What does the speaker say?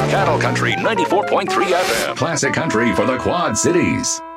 Cattle Country 94.3 FM. Classic country for the Quad Cities.